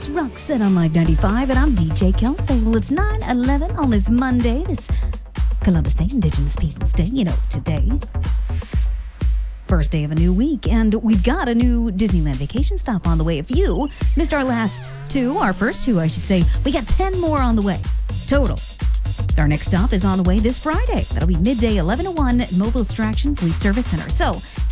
It's Roxette on Live 95, and I'm DJ Kelsey. Well, it's 9/11 on this Monday, this Columbus Day, Indigenous Peoples Day, today. First day of a new week, and we've got a new Disneyland vacation stop on the way. If you missed our first two, I should say, we got 10 more on the way, total. Our next stop is on the way this Friday. That'll be midday, 11 to 1 at Mobile Distraction Fleet Service Center. So